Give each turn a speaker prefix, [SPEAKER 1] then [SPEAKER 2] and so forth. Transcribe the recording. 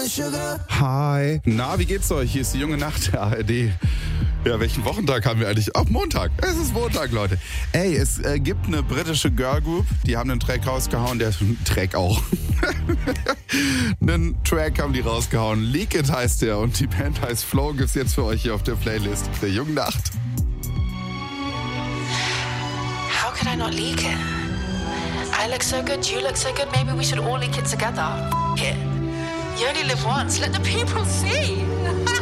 [SPEAKER 1] Hi. Na, wie geht's euch? Hier ist die junge Nacht der ARD. Ja, welchen Wochentag haben wir eigentlich? Ach, Montag. Es ist Montag, Leute. Ey, es gibt eine britische Girlgroup, die haben einen Track rausgehauen, einen Track haben die rausgehauen. Leak It heißt der und die Band heißt Flow. Gibt's jetzt für euch hier auf der Playlist der jungen Nacht.
[SPEAKER 2] How could I not leak it? I look so good, you look so good, maybe we should all leak it together. F*** it. You only live once, let the people see.